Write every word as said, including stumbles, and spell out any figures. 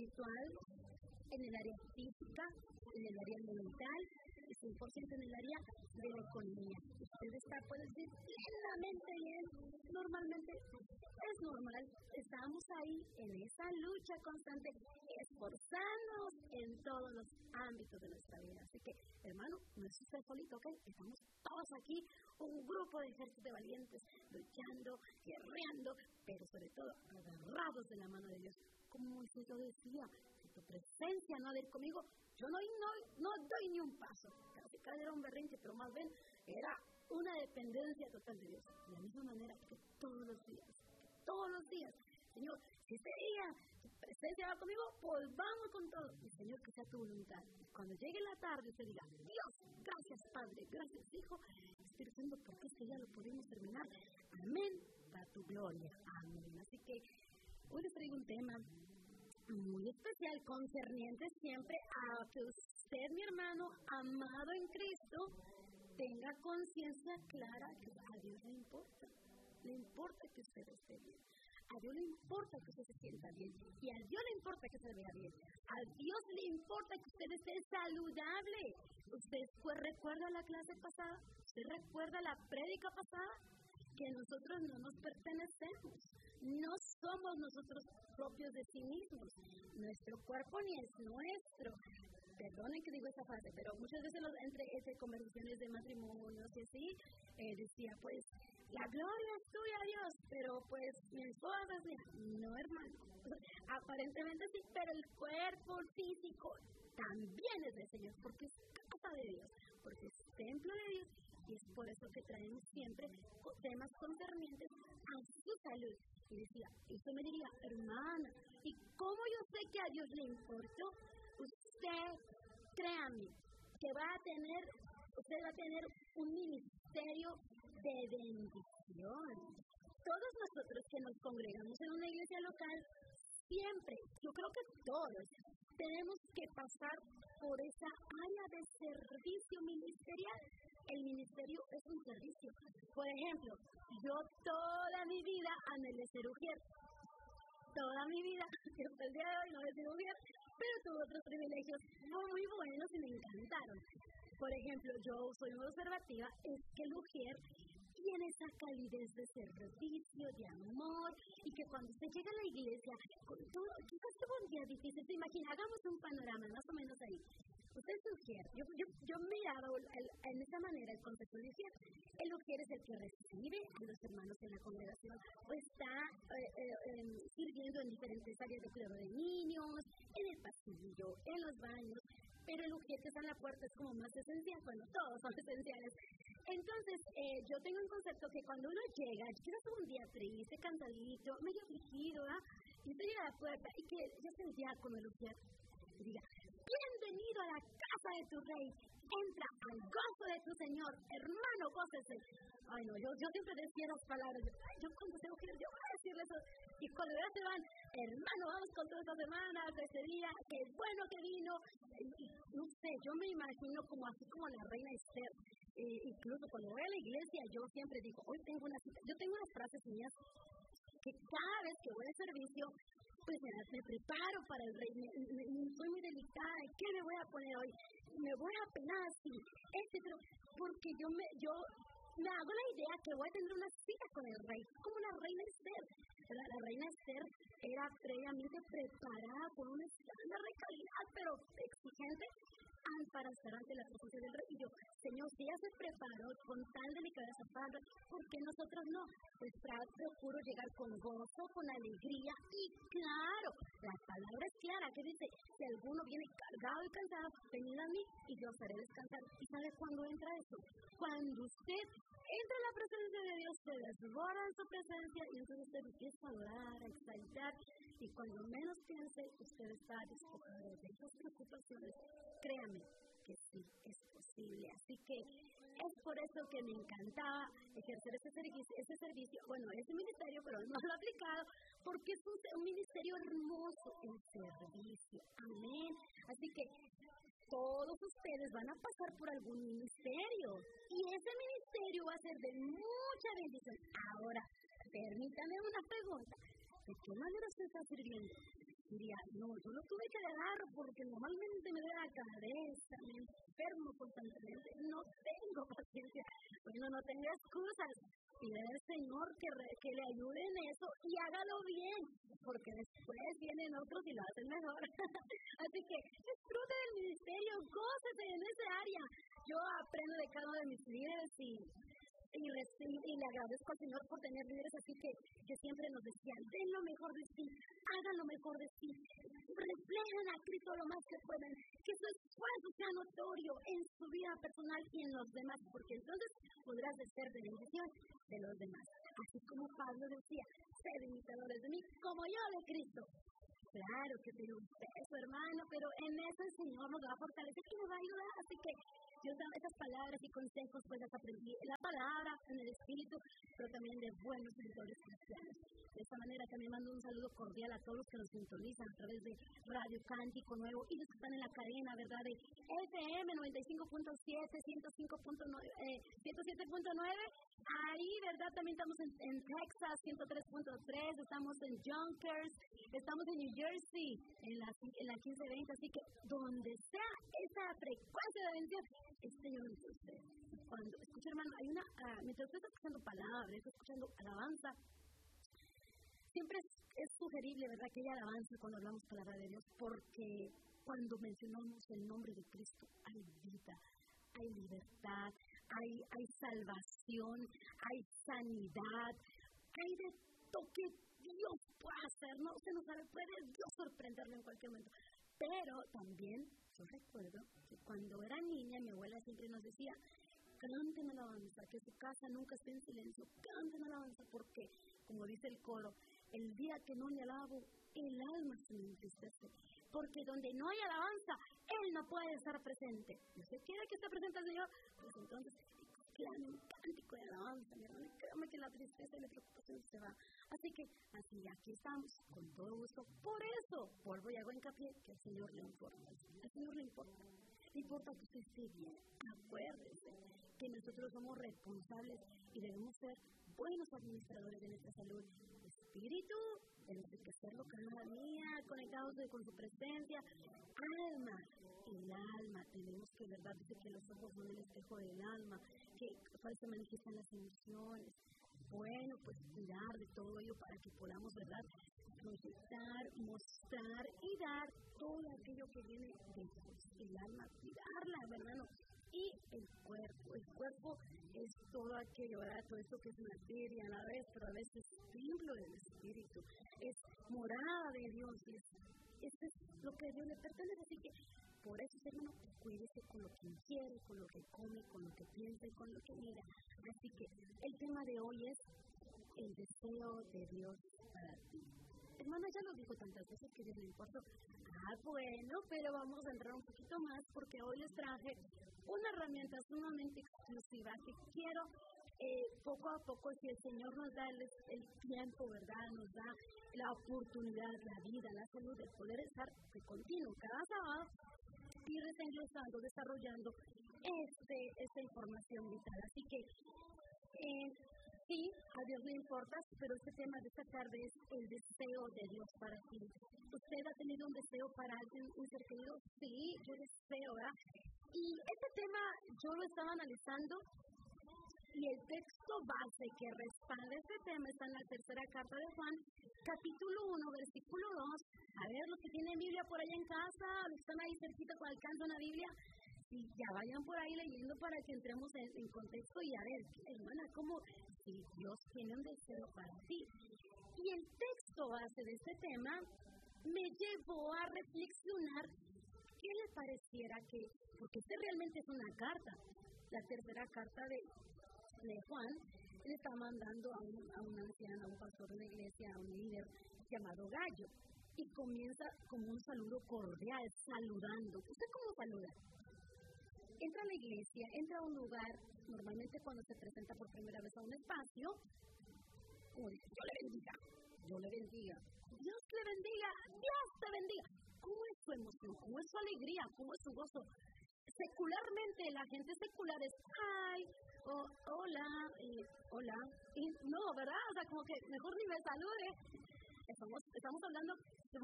espiritual, en el área física, en el área mental y cien por ciento en el área de la economía. Usted está, puede decir, plenamente bien, normalmente es normal, estamos ahí en esa lucha constante, esforzándonos en todos los ámbitos de nuestra vida. Así que, hermano, no es usted solito, ¿ok? Estamos todos aquí, un grupo de ejércitos de valientes, luchando, guerreando, pero sobre todo agarrados de la mano de Dios. Como Moisés lo decía, si tu presencia no ha de ir conmigo, yo no, no, no doy ni un paso. Casi casi era un berrinche, pero más bien era una dependencia total de Dios. De la misma manera que todos los días, que todos los días, Señor, si este día tu presencia va conmigo, pues vamos con todo. Y Señor, que sea tu voluntad. Y cuando llegue la tarde, usted diga, Dios, gracias Padre, gracias Hijo, Espíritu Santo, porque este día lo podemos terminar. Amén, para tu gloria. Amén. Así que hoy les traigo un tema muy especial, concerniente siempre a que usted, mi hermano, amado en Cristo, tenga conciencia clara que a Dios le importa. Le importa que usted esté bien. A Dios le importa que usted se sienta bien. Y a Dios le importa que se vea bien. A Dios le importa que usted esté saludable. ¿Usted pues, recuerda la clase pasada? ¿Usted recuerda la prédica pasada? Que nosotros no nos pertenecemos. No somos nosotros propios de sí mismos. Nuestro cuerpo ni es nuestro. Perdonen que digo esta frase, pero muchas veces los, entre, entre conversaciones de matrimonios y así, eh, decía, pues, la gloria es tuya, Dios, pero pues mi esposa es mía. No, hermano. Aparentemente sí, pero el cuerpo físico también es del Señor, porque es casa de Dios, porque es templo de Dios. Y es por eso que traemos siempre temas concernientes a su salud. Y decía, y usted me diría, hermana, ¿y cómo yo sé que a Dios le importó? Usted, créame, que va a tener, usted va a tener un ministerio de bendición. Todos nosotros que nos congregamos en una iglesia local, siempre, yo creo que todos, tenemos que pasar por esa área de servicio ministerial. El ministerio es un servicio. Por ejemplo, yo toda mi vida anhelé ser ujier. Toda mi vida, que hasta el día de hoy no he sido ujier, pero tuve otros privilegios muy buenos y me encantaron. Por ejemplo, yo soy muy observativa, es que el ujier tiene esa calidez de servicio, de amor, y que cuando usted llega a la iglesia, con todo, quizás tuvo un día difícil, se imagina, hagamos un panorama más o menos ahí. Usted es ujier, yo, yo, yo miraba el, en esa manera el concepto de ujier. El ujier es el que recibe a los hermanos en la congregación, o está eh, eh, eh, sirviendo en diferentes áreas de cuidado de niños, en el pasillo, en los baños, pero el ujier que está en la puerta es como más esencial, bueno, todos son esenciales. Entonces, eh, yo tengo un concepto que cuando uno llega, quizás un día triste, cansadito, medio afligido, ¿ah? Y usted llega a la puerta y que ya sea el diácono, el ujier, y diga, bienvenido a la casa de tu rey, entra al gozo de tu Señor, hermano, gócese. Ay, no, yo, yo siempre decía las palabras, ay, yo cuando tengo que ir, yo voy a decirle eso. Y cuando ya se van, hermano, vamos con todas estas semanas, este día, qué bueno que vino. Y, y, no sé, yo me imagino como así como la reina Esther. Eh, incluso cuando voy a la iglesia, yo siempre digo, hoy tengo una cita, yo tengo unas frases mías que cada vez que voy al servicio, pues me, me preparo para el rey, me, me, me, soy muy delicada, ¿qué me voy a poner hoy? Me voy a penar así, etcétera, porque yo me, yo me hago la idea que voy a tener una cita con el rey, como la reina Esther. La, la reina Esther era previamente preparada con un estándar de calidad, pero exigente, para estar ante la presencia del rey. Y yo, Señor, si ella se preparó con tal delicadeza, Padre, ¿por qué nosotros no? Pues procuro llegar con gozo, con alegría, y claro, la palabra es clara, que dice, si alguno viene cargado y cansado, venid a mí y yo os haré descansar. ¿Y sabe cuándo entra eso? Cuando usted entra en la presencia de Dios, se desborda en su presencia, y entonces usted empieza a orar, a exaltar, y cuando menos piense, usted está despojado de esas preocupaciones. Créame que sí, es posible. Así que es por eso que me encantaba ejercer ese servicio, ese servicio, bueno, ese ministerio, pero no lo he aplicado, porque es un, un ministerio hermoso, el servicio. Amén. Así que todos ustedes van a pasar por algún ministerio, y ese ministerio va a ser de mucha bendición. Ahora, permítame una pregunta. ¿De qué manera usted está sirviendo? diría, no, yo lo tuve que dejar porque normalmente me da la cabeza, me enfermo constantemente, no tengo paciencia, bueno, no tengo excusas, pide al Señor que, re, que le ayude en eso y hágalo bien, porque después vienen otros y lo hacen mejor. Así que disfrute del ministerio, gócese en ese área. Yo aprendo de cada uno de mis líderes y Y, y le agradezco al Señor por tener líderes así que, que siempre nos decían, den lo mejor de sí, hagan lo mejor de sí, reflejen a Cristo lo más que puedan, que su esfuerzo sea notorio en su vida personal y en los demás, porque entonces podrás ser de bendición de los demás. Así como Pablo decía, sed imitadores de mí, como yo de Cristo. Claro que tiene un peso, hermano, pero en eso el Señor nos va a fortalecer y nos va a ayudar, así que yo daba esas palabras y consejos, pues las aprendí en la palabra, en el espíritu, pero también de buenos mentores cristianos. De esta manera también mando un saludo cordial a todos los que nos sintonizan a través de Radio Cántico Nuevo y los que están en la cadena, ¿verdad? De F M noventa y cinco punto siete, ciento cinco punto nueve, eh, ciento siete punto nueve. Ahí, ¿verdad? También estamos en, en Texas, ciento tres punto tres, estamos en Yonkers, estamos en New Jersey, en la, en la quince veinte, así que donde sea esa frecuencia de bendición, este yo no sé usted. Cuando escucha, hermano, hay una, uh, mientras usted está escuchando palabras, está escuchando alabanza, siempre es, es sugerible, ¿verdad?, que haya alabanza cuando hablamos palabra de Dios, porque cuando mencionamos el nombre de Cristo hay vida, hay libertad, hay, hay salvación, hay sanidad, hay de todo que Dios puede hacer, ¿no? Usted no sabe, puede Dios sorprenderlo en cualquier momento. Pero también, yo recuerdo que cuando era niña, mi abuela siempre nos decía, canten alabanza, que su casa nunca esté en silencio, canten alabanza, porque, como dice el coro, el día que no le alabo, el alma se me entristece, porque donde no hay alabanza, Él no puede estar presente. ¿Y usted quiere que esté presente el Señor? Pues entonces, clame un cántico de alabanza, mi hermano, créame que la tristeza y la preocupación se va. Así que, así, aquí estamos, con todo gusto. Por eso, vuelvo y hago hincapié que al Señor le importa. Al Señor le importa. Le importa que usted esté bien. Acuérdese que nosotros somos responsables y debemos ser buenos administradores de nuestra salud. Espíritu, tenemos que hacerlo cada día, conectados con su presencia. Alma, el alma, tenemos que, verdad, dice que los ojos son el espejo del alma, que cuál se manifiestan las emociones. Bueno, pues cuidar de todo ello para que podamos, verdad, proyectar, mostrar y dar todo aquello que viene de Dios. El alma, cuidarla, hermano. Y el cuerpo, el cuerpo es todo aquello, ¿verdad? Todo esto que es materia a la vez, pero a veces es templo del Espíritu, es morada de Dios, es, esto es lo que a Dios le pertenece, así que por eso, hermano, cuídese con lo que ingiere, con lo que come, con lo que piensa y con lo que mira. Así que el tema de hoy es el deseo de Dios para ti. Hermana, ya lo dijo tantas veces que Dios le importa. Ah, bueno, pero vamos a entrar un poquito más porque hoy les traje una herramienta sumamente exclusiva que quiero eh, poco a poco, si el Señor nos da el, el tiempo, ¿verdad? Nos da la oportunidad, la vida, la salud de poder estar de continuo cada sábado y desglosando, desarrollando este, esta información vital. Así que eh, sí, a Dios le importa, pero este tema de esta tarde es el deseo de Dios para ti. ¿Usted ha tenido un deseo para alguien, un ser querido? Sí, yo deseo, ¿verdad? Y este tema yo lo estaba analizando y el texto base que respalda este tema está en la tercera carta de Juan, capítulo uno, versículo dos. A ver, los que tienen Biblia por allá en casa, los que están ahí cerquita cuando alcanzan la Biblia, y ya vayan por ahí leyendo para que entremos en, en contexto y a ver, hermana, ¿cómo? Si Dios tiene un deseo para ti. Y el texto base de este tema me llevó a reflexionar qué le pareciera que, porque este realmente es una carta, la tercera carta de, de Juan, le está mandando a un, a un anciano, a un pastor de la iglesia, a un líder llamado Gallo, y comienza como un saludo cordial, saludando. ¿Usted cómo saluda? Entra a la iglesia, entra a un lugar, normalmente cuando se presenta por primera vez a un espacio, uy, Dios le bendiga, Dios le bendiga, Dios le bendiga, Dios te bendiga. ¿Cómo es su emoción? ¿Cómo es su alegría? ¿Cómo es su gozo? Secularmente, la gente secular es, ay, oh, hola, eh, hola, y no, ¿verdad? O sea, como que mejor ni me salude. Estamos, estamos hablando